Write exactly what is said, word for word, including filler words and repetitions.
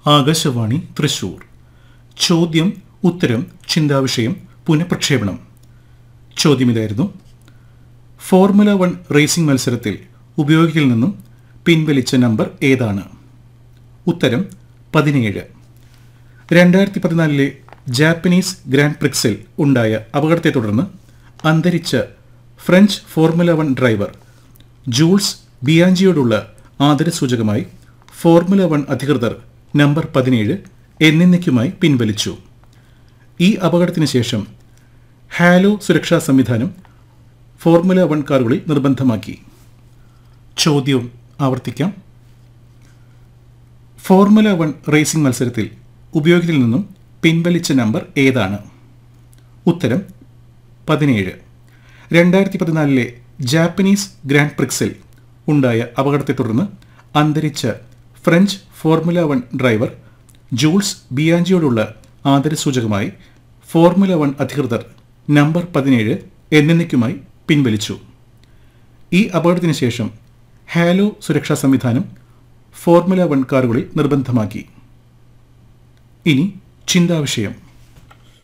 ആകാശവാണി തൃശൂർ. ചോദ്യം ഉത്തരം ചിന്താവിഷയം പുനഃപ്രക്ഷേപണം. ചോദ്യം ഇതായിരുന്നു: ഫോർമുല വൺ റേസിംഗ് മത്സരത്തിൽ ഉപയോഗിക്കിൽ നിന്നും പിൻവലിച്ച നമ്പർ ഏതാണ്? ഉത്തരം പതിനേഴ്. രണ്ടായിരത്തി പതിനാലിലെ ജാപ്പനീസ് ഗ്രാൻഡ് പ്രിക്സിൽ ഉണ്ടായ അപകടത്തെ തുടർന്ന് അന്തരിച്ച French formula one driver joules ബിയാഞ്ചിയോടുള്ള ആദരസൂചകമായി ഫോർമുല വൺ അധികൃതർ നമ്പർ പതിനേഴ് എന്നേക്കുമായി പിൻവലിച്ചു. ഈ അപകടത്തിന് ശേഷം ഹാലോ സുരക്ഷാ സംവിധാനം ഫോർമുല വൺ കാറുകളിൽ നിർബന്ധമാക്കി. ചോദ്യം ആവർത്തിക്കാം. ഫോർമുല വൺ റേസിംഗ് മത്സരത്തിൽ ഉപയോഗത്തിൽ നിന്നും പിൻവലിച്ച നമ്പർ ഏതാണ്? ഉത്തരം പതിനേഴ്. രണ്ടായിരത്തി പതിനാലിലെ ജാപ്പനീസ് ഗ്രാൻഡ് പ്രിക്സിൽ ഉണ്ടായ അപകടത്തെ തുടർന്ന് അന്തരിച്ച French formula one driver joules ബിയാഞ്ചിയോടുള്ള ആദരസൂചകമായി ഫോർമുല വൺ അധികൃതർ നമ്പർ പതിനേഴ് എന്നേക്കുമായി പിൻവലിച്ചു. ഈ അപകടത്തിന് ശേഷം ഹാലോ സുരക്ഷാ സംവിധാനം ഫോർമുല വൺ കാറുകളിൽ നിർബന്ധമാക്കി. ഇനി ചിന്താവിഷയം.